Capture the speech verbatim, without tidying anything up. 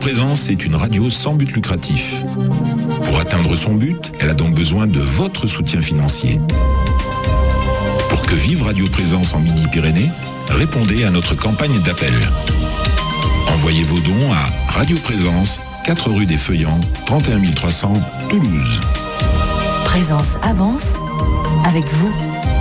Présence est une radio sans but lucratif. Pour atteindre son but, elle a donc besoin de votre soutien financier. Pour que vive Radio Présence en Midi-Pyrénées, répondez à notre campagne d'appel. Envoyez vos dons à Radio Présence, quatre rue des Feuillants, trente et un mille trois cents, Toulouse. Présence avance avec vous.